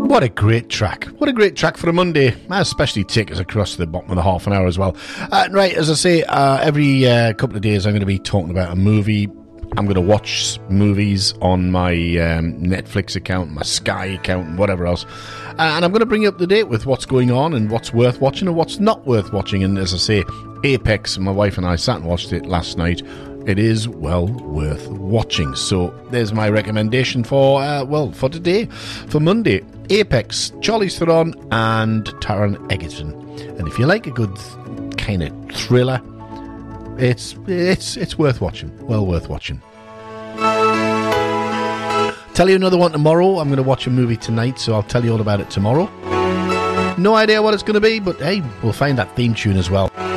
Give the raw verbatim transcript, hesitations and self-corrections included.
What a great track. What a great track for a Monday. I especially take us across the bottom of the half an hour as well. Uh, right, as I say, uh, every uh, couple of days I'm going to be talking about a movie. I'm going to watch movies on my um, Netflix account, my Sky account, and whatever else. Uh, and I'm going to bring you up to date with what's going on and what's worth watching and what's not worth watching. And as I say, Apex, my wife and I sat and watched it last night. It is well worth watching. So there's my recommendation for, uh, well, for today, for Monday. Apex, Charlize Theron and Taron Egerton. And if you like a good kind of thriller, it's it's it's worth watching. Well worth watching. Tell you another one tomorrow. I'm going to watch a movie tonight, so I'll tell you all about it tomorrow. No idea what it's going to be, but hey, we'll find that theme tune as well.